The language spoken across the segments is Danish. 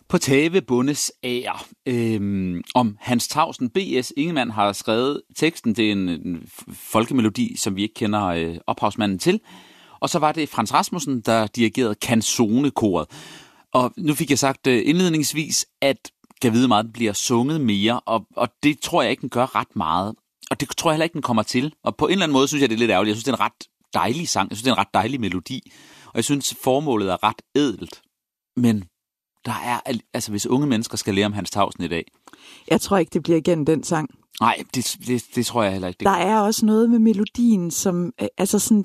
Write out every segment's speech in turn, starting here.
På Tave bundes ager. Om Hans Tausen B.S. Ingemann har skrevet teksten. Det er en folkemelodi, som vi ikke kender ophavsmanden til. Og så var det Frans Rasmussen, der dirigerede Canzone-koret. Og nu fik jeg sagt indledningsvis, at kan vide meget, den bliver sunget mere, og det tror jeg ikke, den gør ret meget. Og det tror jeg heller ikke, den kommer til. Og på en eller anden måde synes jeg, det er lidt ærgerligt. Jeg synes, det er en ret dejlig sang. Jeg synes, det er en ret dejlig melodi. Og jeg synes, formålet er ret ædelt. Men der er, altså hvis unge mennesker skal lære om Hans Tausen i dag. Jeg tror ikke, det bliver igen den sang. Nej, det tror jeg heller ikke. Der er også noget med melodien, som, altså sådan,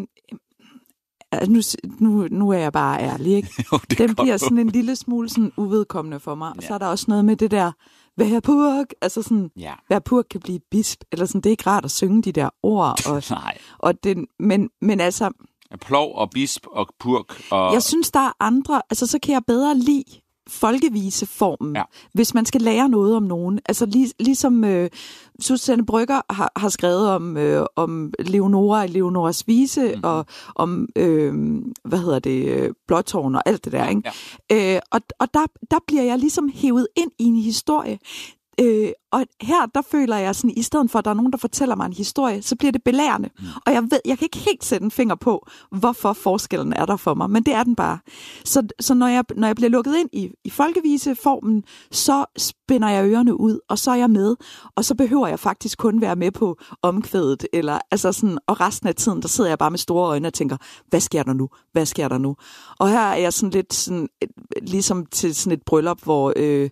nu er jeg bare ærlig, ikke? Jo, den bliver sådan en lille smule sådan uvedkommende for mig. Ja. Og så er der også noget med det der, vær purk, altså sådan, vær purk kan blive bisp, eller sådan, det er ikke rart at synge de der ord. Og, nej. Og men altså... Plov og bisp og purk. Og... Jeg synes, der er andre, altså så kan jeg bedre lide folkeviseformen, hvis man skal lære noget om nogen. Altså ligesom Susanne Brøgger har skrevet om Leonora i Leonoras vise, og om, Blåtårn og alt det der, ikke? Ja. Og der bliver jeg ligesom hævet ind i en historie. Og her, der føler jeg sådan, i stedet for, at der er nogen, der fortæller mig en historie, så bliver det belærende. Og jeg kan ikke helt sætte en finger på, hvorfor forskellen er der for mig, men det er den bare. Så når jeg bliver lukket ind i folkeviseformen, så spænder jeg ørerne ud, og så er jeg med, og så behøver jeg faktisk kun være med på omkvædet, eller altså sådan, og resten af tiden, der sidder jeg bare med store øjne og tænker, hvad sker der nu? Hvad sker der nu? Og her er jeg sådan lidt sådan, ligesom til sådan et bryllup, hvor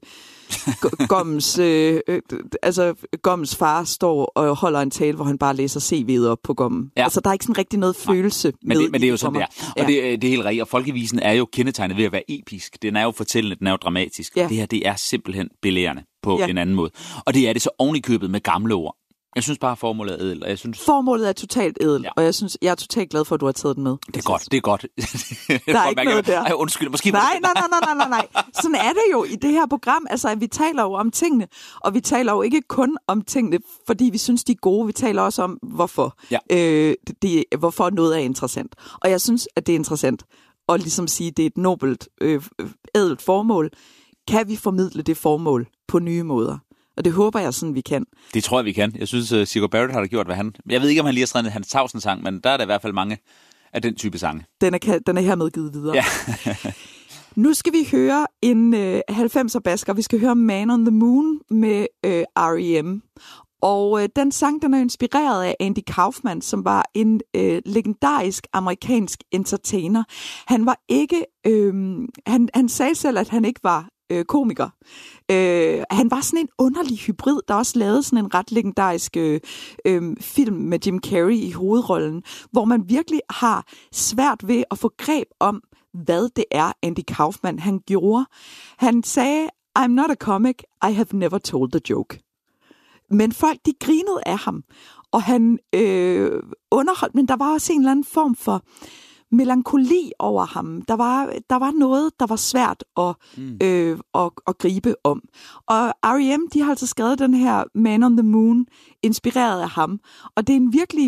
Gommens far står og holder en tale, hvor han bare læser CV'et op på Gommen. Ja. Altså, der er ikke sådan rigtig noget følelse med men det er jo sådan, det er. Og det er helt rigtigt. Og folkevisen er jo kendetegnet ved at være episk. Den er jo fortællende, den er jo dramatisk. Ja. Det her, det er simpelthen belærende på en anden måde. Og det er det så oven i købet med gamle ord. Jeg synes bare, formålet er ædel. Og jeg synes... Formålet er totalt ædel, og jeg er totalt glad for, at du har taget den med. Det er godt. Der er ikke noget der. Ej, undskyld, måske... Nej. Sådan er det jo i det her program. Altså, at vi taler jo om tingene, og vi taler jo ikke kun om tingene, fordi vi synes, de er gode. Vi taler også om, hvorfor. Ja. Hvorfor noget er interessant. Og jeg synes, at det er interessant at ligesom sige, at det er et nobelt, ædelt formål. Kan vi formidle det formål på nye måder? Og det håber jeg sådan, vi kan. Det tror jeg, vi kan. Jeg synes, Sigurd Barrett har da gjort, hvad han... Jeg ved ikke, om han lige har skrevet Hans Tausen-sang, men der er der i hvert fald mange af den type sange. Den er hermed givet videre. Ja. Nu skal vi høre en 90'er basker. Vi skal høre Man on the Moon med R.E.M. Og den sang, den er inspireret af Andy Kaufman, som var en legendarisk amerikansk entertainer. Han var ikke... Han sagde selv, at han ikke var komiker. Han var sådan en underlig hybrid, der også lavede sådan en ret legendarisk film med Jim Carrey i hovedrollen, hvor man virkelig har svært ved at få greb om, hvad det er, Andy Kaufman han gjorde. Han sagde, I'm not a comic, I have never told the joke. Men folk, de grinede af ham, og han underholdt, men der var også en eller anden form for melankoli over ham. Der var noget, der var svært at gribe om. Og R.E.M., de har altså skrevet den her Man on the Moon, inspireret af ham. Og det er en virkelig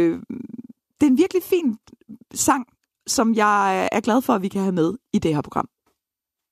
fin, sang, som jeg er glad for, at vi kan have med i det her program.